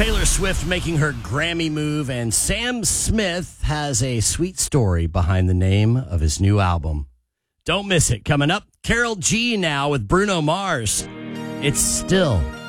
Taylor Swift making her Grammy move, and Sam Smith has a sweet story behind the name of his new album. Don't miss it. Coming up, Carol G now with Bruno Mars. It's still